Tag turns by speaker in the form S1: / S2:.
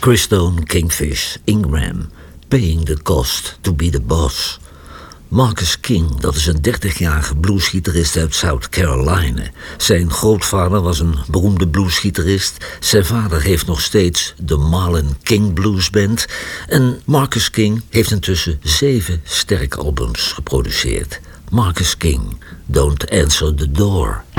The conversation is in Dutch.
S1: Chris Stone, Kingfish, Ingram, Paying the Cost to be the Boss. Marcus King, dat is een 30-jarige bluesgitarist uit South Carolina. Zijn grootvader was een beroemde bluesgitarist. Zijn vader heeft nog steeds de Marlon King Blues Band. En Marcus King heeft intussen 7 sterke albums geproduceerd. Marcus King, Don't Answer the Door.